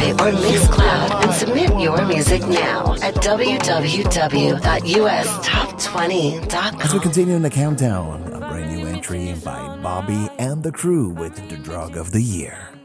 Spotify or Mixcloud and submit your music now at www.ustop20.com. As we continue in the countdown, a brand new entry by Bobby and the Crew with the Drug of the Year.